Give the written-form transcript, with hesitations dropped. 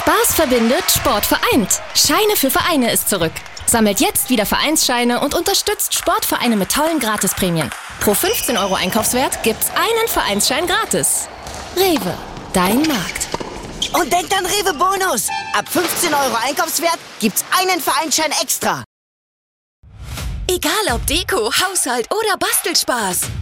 Spaß verbindet, Sport vereint. Scheine für Vereine ist zurück. Sammelt jetzt wieder Vereinsscheine und unterstützt Sportvereine mit tollen Gratisprämien. Pro 15 € Einkaufswert gibt's einen Vereinsschein gratis. Rewe, dein Markt. Und denkt an Rewe Bonus. Ab 15 € Einkaufswert gibt's einen Vereinsschein extra. Egal ob Deko, Haushalt oder Bastelspaß.